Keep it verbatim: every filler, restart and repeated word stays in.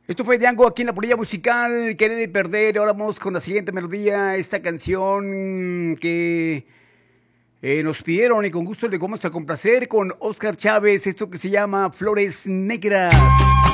Esto fue Django aquí en la Polilla Musical, Querer y Perder. Ahora vamos con la siguiente melodía, esta canción que eh, nos pidieron y con gusto le vamos a complacer con Oscar Chávez, esto que se llama Flores Negras.